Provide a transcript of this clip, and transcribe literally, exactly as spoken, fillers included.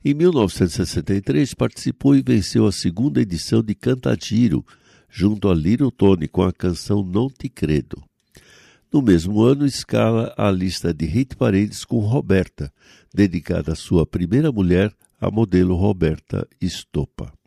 Em mil novecentos e sessenta e três, participou e venceu a segunda edição de Canta Giro, junto a Little Tony, com a canção Não Te Credo. No mesmo ano, escala a lista de hit parades com Roberta, dedicada à sua primeira mulher, a modelo Roberta Stoppa.